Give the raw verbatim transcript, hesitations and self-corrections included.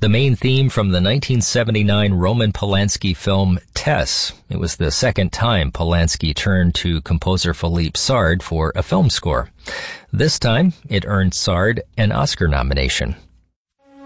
the main theme from the nineteen seventy-nine Roman Polanski film Tess. It was the second time Polanski turned to composer Philippe Sard for a film score. This time, it earned Sard an Oscar nomination.